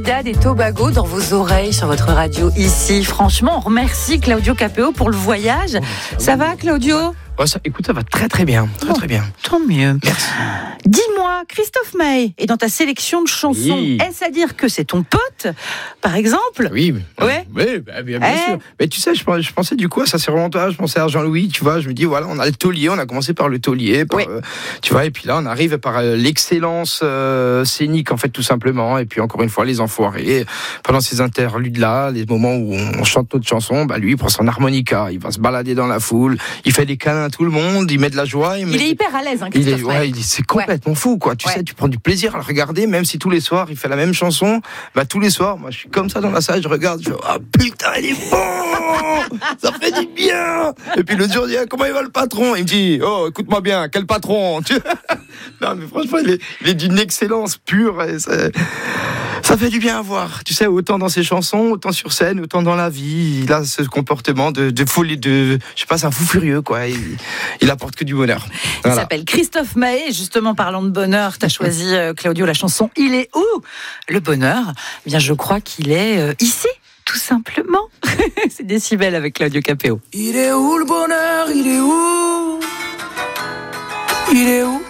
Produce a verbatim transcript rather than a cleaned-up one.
Trinidad et Tobago dans vos oreilles sur votre radio ici. Franchement, on remercie Claudio Capéo pour le voyage. Oh, ça va, Claudio ? Oh, ça, écoute, ça va très très bien, très très bien. Tant mieux. Merci. Dis-moi, Christophe Maé est dans ta sélection de chansons. Oui. Est-ce à dire que c'est ton pote, par exemple ? Oui, ouais. oui, bien, bien, bien eh sûr. Mais tu sais, je, je pensais du coup à ça, c'est vraiment toi. Je pensais à Jean-Louis, tu vois. Je me dis, voilà, on a le taulier, on a commencé par le taulier, par, oui. euh, tu vois, et puis là, on arrive par euh, l'excellence euh, scénique, en fait, tout simplement. Et puis encore une fois, les enfoirés. Pendant ces interludes-là, les moments où on chante notre chanson, bah lui, il prend son harmonica, il va se balader dans la foule, il fait des câlins à tout le monde, il met de la joie. Il, il met... est hyper à l'aise, hein, il Christophe est, Maé. ouais, il est, c'est complètement ouais. fou, quoi. Tu ouais. sais, tu prends du plaisir à le regarder, même si tous les soirs, il fait la même chanson. Bah, tous les soirs, moi, je suis comme ça dans la salle, je regarde, je fais, ah, oh, putain, il est bon! Ça fait du bien! Et puis le jour, je dis, ah, comment il va le patron? Il me dit, oh, écoute-moi bien, quel patron? Non, mais franchement, il est, il est d'une excellence pure. Et c'est... Ça fait du bien à voir, tu sais, autant dans ses chansons, autant sur scène, autant dans la vie. Il a ce comportement de, de folie, de, je sais pas, c'est un fou furieux, quoi. Il, il apporte que du bonheur. Voilà. Il s'appelle Christophe Maé. Justement, parlant de bonheur, t'as choisi, euh, Claudio, la chanson « Il est où ?» Le bonheur, eh bien, je crois qu'il est euh, ici, tout simplement. C'est Décibel avec Claudio Capéo. Il est où le bonheur? Il est où? Il est où?